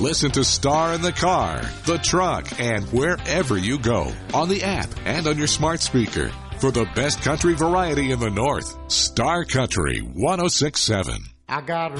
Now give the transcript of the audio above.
Listen to Star in the car, the truck, and wherever you go. On the app and on your smart speaker. For the best country variety in the North, Star Country 106.7. I got